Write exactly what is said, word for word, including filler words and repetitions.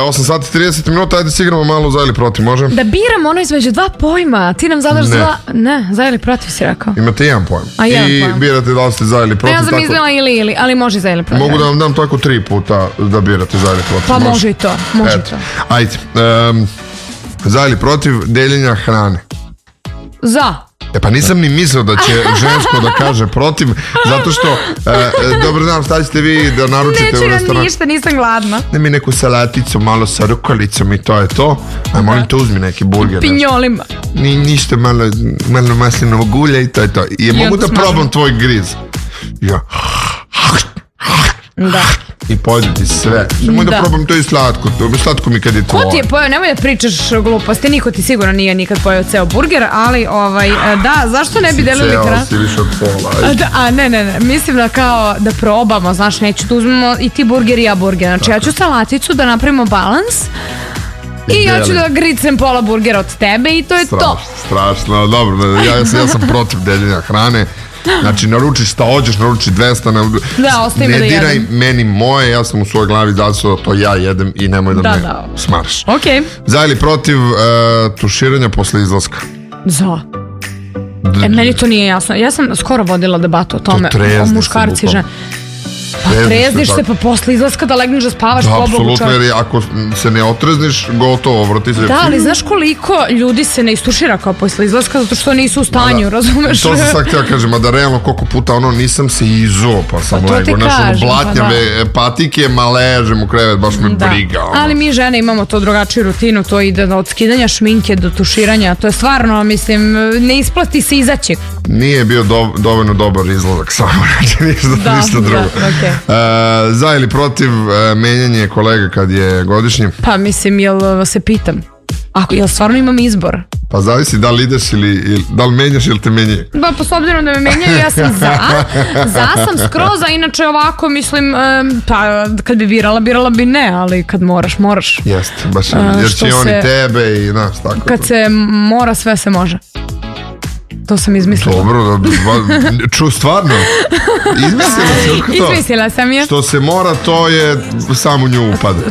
osam sati trideset minuta, ajde si igramo malo za ili protiv, može? Da biram ono između dva pojma. Ti nam zadaš dva... Ne, za ili protiv si rekao. Imate jedan pojam. A jedan I pojam. birate da li ste za ili protiv. A ja sam izmjela ili ili, ali može za ili protiv. Mogu da vam dam tako tri puta da birate za ili protiv. Pa može, može i to, može i to. Ajde, um, za ili protiv deljenja hrane. Za. E pa nisam ni mislio da će žensko da kaže protiv, zato što, e, dobar dan, šta ćete vi da naručite Neću u restoranu? Neću ništa, nisam gladna. Ne mi neku salaticu, malo sa rukolicom i to je to. A molim te uzmi neki burger. Pinjolima. Ni, ništa, malo, malo maslinovog ulja i to je to. I je mogu da smažem. Probam tvoj griz. Ja. Da. I pojedi ti sve. Samo da. da probam to i slatko. Slatko mi kad je tvoje. Ko ti je pojeo? Nemoj da pričaš gluposti. Niko ti sigurno nije nikad pojeo ceo burger, ali ovaj, da, zašto ne bi delili hranu? Si više od pola. A, a ne, ne, ne. Mislim da kao da probamo, znaš, neću da uzmemo i ti burger i ja burger. Znači, ja ću salaticu da napravimo balans. I, I ja ću da gricem pola burgera od tebe i to je strašno, to. Strašno, dobro. Ja, ja, sam, ja sam protiv deljenja hrane. Znači, naručiš šta hoćeš, naruči dvesta. Ne, da, ostavimo ne da diraj jedem. meni moje, ja sam u svojoj glavi da to ja jedem i nemoj da, da me da. smaraš. Okay. Za ili protiv uh, tuširanja posle izlaska? Za. E, meni to nije jasno. Ja sam skoro vodila debatu o tome. To o muškarci i žene. Pa trezniš se, pa posle izlaska da legneš da spavaš. Da, apsolutno, jer ako se ne otrezniš, gotovo, vrati se. Da, ali znaš koliko ljudi se ne istušira kao posle izlaska, zato što nisu u stanju, da, razumeš? To sam sad htio kažem, a da realno koliko puta ono nisam se izuo, pa sam pa lego. Znaš, ono blatnjave pa da. patike, ma ležem u krevet, baš me da. briga. Ono. Ali mi žene imamo to drugačiju rutinu, to ide od skidanja šminke do tuširanja, to je stvarno, mislim, ne isplati se izaći. Nije bio do, dovoljno dobar izlazak samo, znači ništa, da, ništa drugo. Da, okay. Uh, za ili protiv uh, menjanje kolega kad je godišnji? Pa mislim, jel se pitam, ako, jel stvarno imam izbor? Pa zavisi da li ideš ili, ili da li menjaš ili te menjaju. Pa, pa s obzirom da me menjaju, ja sam za. Za sam skroz, a inače ovako mislim, pa kad bi birala, birala bi ne, ali kad moraš, moraš. Jeste, baš jer će oni tebe i znaš, tako. Kad to. se mora, sve se može. To sam izmislila. Dobro, dobro, ču, stvarno. Izmislila sam. Izmislila sam je. Što se mora, to je samo nju upade.